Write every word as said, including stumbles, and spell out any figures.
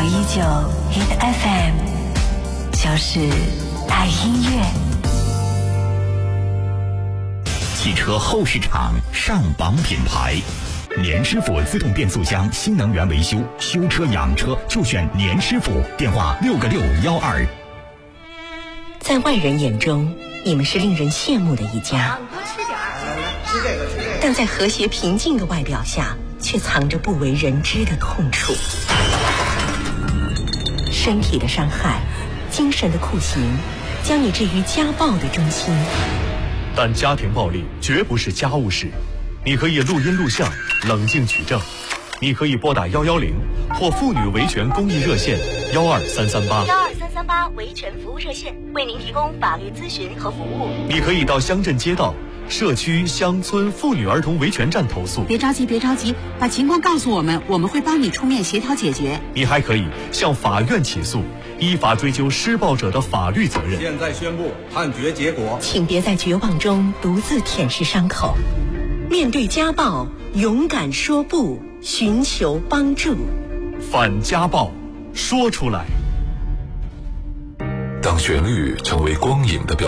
一九 Hit F M， 就是爱音乐。 汽车后市场上榜品牌，年师傅自动变速箱新能源维修，修车养车就选年师傅，电话六个六幺二。 在外人眼中，你们是令人羡慕的一家，但在和谐平静的外表下，却藏着不为人知的痛楚。身体的伤害，精神的酷刑，将你置于家暴的中心。 但家庭暴力绝不是家务事，你可以录音录像，冷静取证。你可以拨打幺幺零或妇女维权公益热线幺二三三八幺二三三八维权服务热线，为您提供法律咨询和服务。 你可以到乡镇街道、社区、乡村妇女儿童维权站投诉。 别着急，别着急，把情况告诉我们，我们会帮你出面协调解决。 你还可以向法院起诉，依法追究施暴者的法律责任。 现在宣布判决结果， 请别在绝望中独自舔舐伤口，面对家暴，勇敢说不，寻求帮助。 反家暴，说出来。 当旋律成为光影的表